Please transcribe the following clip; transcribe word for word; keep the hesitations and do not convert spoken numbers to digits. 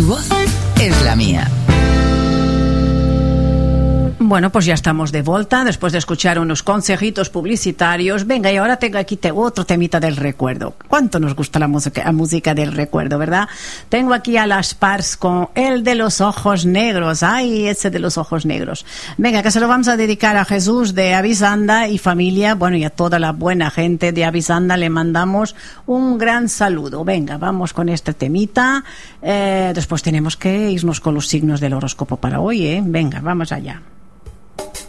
Tu voz es la mía. Bueno, pues ya estamos de vuelta después de escuchar unos consejitos publicitarios. Venga, y ahora tengo aquí te, otro temita del recuerdo. ¿Cuánto nos gusta la música, la música del recuerdo, verdad? Tengo aquí a las Pars con el de los ojos negros. Ay, ese de los ojos negros. Venga, que se lo vamos a dedicar a Jesús de Avisanda y familia. Bueno, y a toda la buena gente de Avisanda le mandamos un gran saludo. Venga, vamos con este temita. Eh, después tenemos que irnos con los signos del horóscopo para hoy, ¿eh? Venga, vamos allá.